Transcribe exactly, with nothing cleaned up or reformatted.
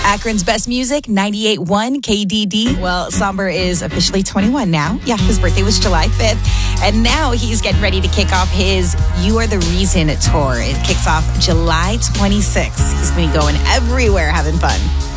Akron's best music, ninety-eight point one K D D. Well, Somber is officially twenty-one now. Yeah, his birthday was July fifth. And now he's getting ready to kick off his You Are the Reason tour. It kicks off July twenty-sixth. He's going to be going everywhere having fun.